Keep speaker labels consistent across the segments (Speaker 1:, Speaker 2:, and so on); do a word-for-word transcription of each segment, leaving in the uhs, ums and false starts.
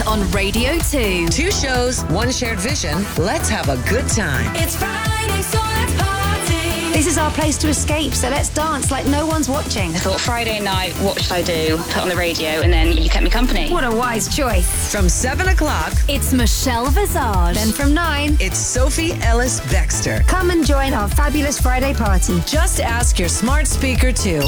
Speaker 1: on Radio two.
Speaker 2: Two shows, one shared vision. Let's have a good time.
Speaker 1: It's Friday, so let's party.
Speaker 3: This is our place to escape, so let's dance like no one's watching.
Speaker 4: I thought Friday night, what should I do? Put on the radio, and then you kept me company.
Speaker 3: What a wise choice.
Speaker 2: From seven o'clock,
Speaker 1: It's Michelle Visage.
Speaker 3: Then from nine,
Speaker 2: it's Sophie Ellis Bextor.
Speaker 3: come and join our fabulous Friday party.
Speaker 2: Just ask your smart speaker to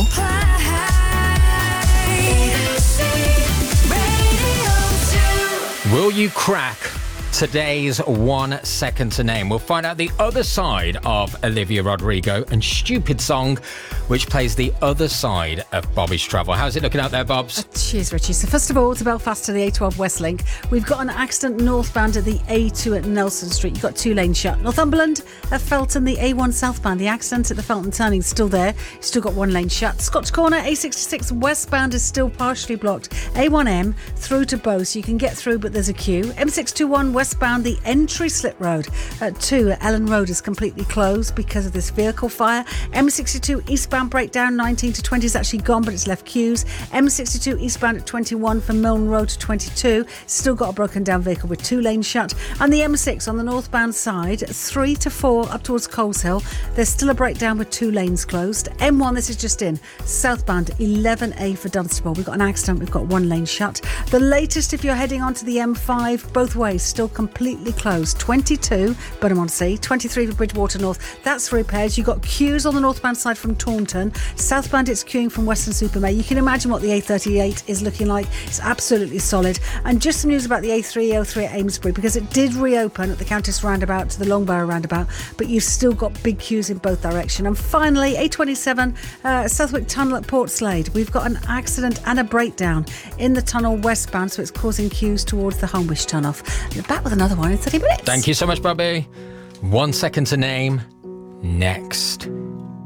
Speaker 5: Will you crack today's One Second to Name? We'll find out the other side of Olivia Rodrigo and Stupid Song, which plays the other side of Bobby's Travel. How's it looking out there, Bobs?
Speaker 6: Cheers, Richie. So first of all, to Belfast to the A twelve West Link, we've got an accident northbound at the A two at Nelson Street. You've got two lanes shut. Northumberland at Felton, the A one southbound. The accident at the Felton turning is still there. You've still got one lane shut. Scotch Corner, A sixty-six westbound is still partially blocked. A one M through to Bow, so you can get through, but there's a queue. M six twenty-one westbound, the entry slip road at two at Ellen Road is completely closed because of this vehicle fire. M sixty-two eastbound breakdown, nineteen to twenty is actually gone, but it's left queues. M sixty-two eastbound at twenty-one from Milne Road to twenty-two, still got a broken down vehicle with two lanes shut. And the M six on the northbound side, three to four up towards Coles Hill, there's still a breakdown with two lanes closed. M one, this is just in, southbound eleven A for Dunstable. We've got an accident, we've got one lane shut. The latest, if you're heading onto the M five, both ways still completely closed. twenty-two, Beaumont-on-Sea, twenty-three for Bridgewater North, that's for repairs. You've got queues on the northbound side from Taunton. Southbound, it's queuing from Weston-super-Mare. You can imagine what the A thirty-eight is looking like. It's absolutely solid. And just some news about the A three oh three at Amesbury, because it did reopen at the Countess roundabout to the Longborough roundabout, but you've still got big queues in both directions. And finally, A twenty-seven, uh, Southwick Tunnel at Portslade. We've got an accident and a breakdown in the tunnel westbound, so it's causing queues towards the Homewish turn-off. We're back with another one in thirty minutes.
Speaker 5: Thank you so much, Bobby. One Second to Name, next.